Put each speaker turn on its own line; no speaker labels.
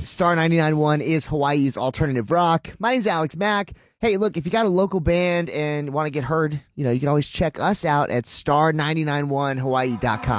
Star 99.1 is Hawaii's alternative rock. My name's Alex Mack. Hey, look, if you got a local band and want to get heard, you can always check us out at star991hawaii.com.